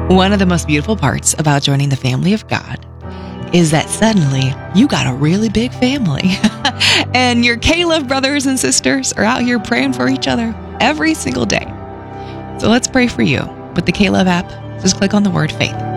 One of the most beautiful parts about joining the family of God is that suddenly you got a really big family. And your K-Love brothers and sisters are out here praying for each other every single day. So let's pray for you. With the K-Love app, just click on the word faith.